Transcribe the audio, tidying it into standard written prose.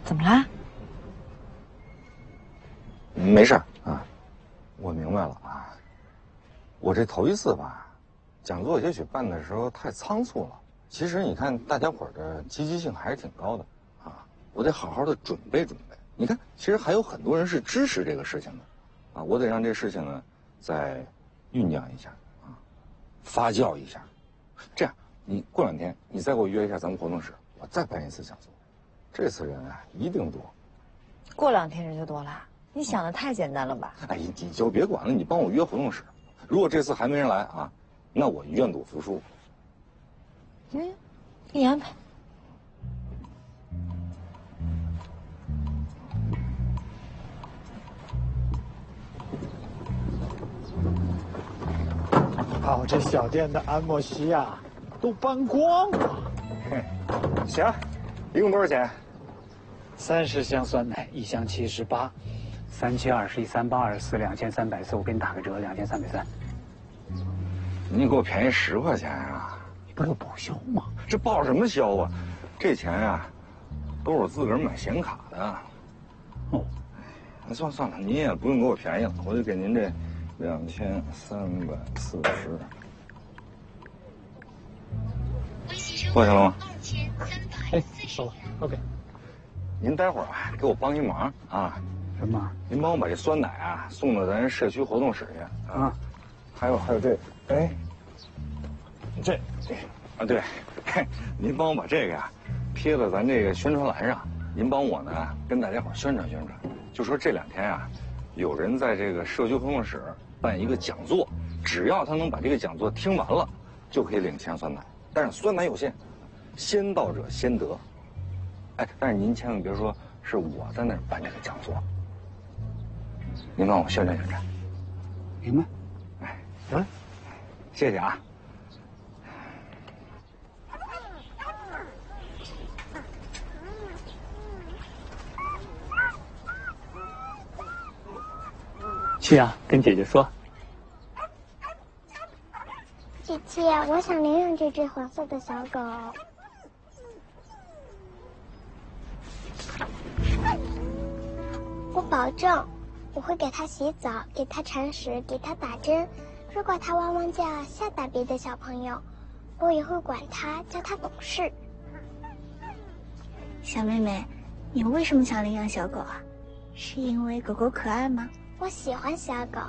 怎么啦？ 没事啊，我明白了啊。我这头一次吧，讲座也许办的时候太仓促了。其实你看，大家伙儿的积极性还是挺高的啊。我得好好的准备准备。你看，其实还有很多人是支持这个事情的，啊，我得让这事情呢再酝酿一下啊，发酵一下。这样，你过2天你再给我约一下咱们活动室，我再办一次讲座。这次人啊一定多。 过2天人就多了？你想的太简单了吧？ 哎，你就别管了，你帮我约活动室。如果这次还没人来啊，那我愿赌服输。 给你安排。 哦，这小店的安莫西啊，都搬光了。 行，一共多少钱 ？30箱酸奶，1箱78，372138242340，我给你打个折，2330。 您给我便宜10块钱啊！ 你不是有报销吗？ 这报什么销啊？这钱呀，都是我自个儿买显卡的。 哦， 那算了，您也不用给我便宜了，我就给您这2340。过去了吗？ 哎，走了 ，OK。 您待会儿啊，给我帮一忙啊。 什么？ 您帮我把这酸奶啊送到咱社区活动室去啊。还有这，哎，这啊对，您帮我把这个呀贴到咱这个宣传栏上。您帮我呢跟大家伙宣传宣传，就说这2天啊，有人在这个社区活动室办一个讲座，只要他能把这个讲座听完了，就可以领箱酸奶。但是酸奶有限，先到者先得。哎，但是您千万别说是我在那儿办这个讲座，您帮我宣传宣传。 明白。 哎，行，谢谢啊。 去啊，跟姐姐说。 姐姐，我想领养这只黄色的小狗。我保证，我会给它洗澡，给它铲屎，给它打针。如果它汪汪叫，吓打别的小朋友，我也会管它，叫它懂事。 小妹妹，你为什么想领养小狗啊？是因为狗狗可爱吗？ 我喜欢小狗，